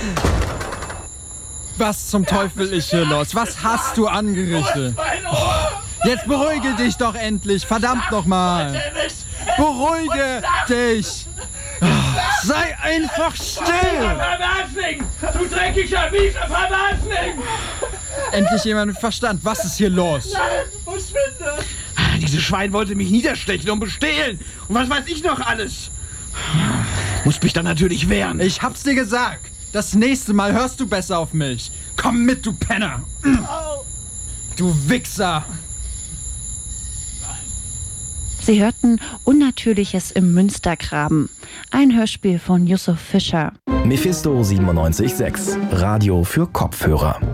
Was zum Teufel ist hier los? Was hast du angerichtet? Jetzt beruhige dich doch endlich, verdammt nochmal. Beruhige dich. Sei einfach still. Du dreckiger, mieser Verwandling! Endlich jemand mit Verstand. Was ist hier los? Verschwinde! Dieses Schwein wollte mich niederstechen und bestehlen. Und was weiß ich noch alles? Muss mich dann natürlich wehren. Ich hab's dir gesagt. Das nächste Mal hörst du besser auf mich. Komm mit, du Penner. Du Wichser. Sie hörten Unnatürliches im Münstergraben. Ein Hörspiel von Yusuf Fischer. Mephisto 97.6. Radio für Kopfhörer.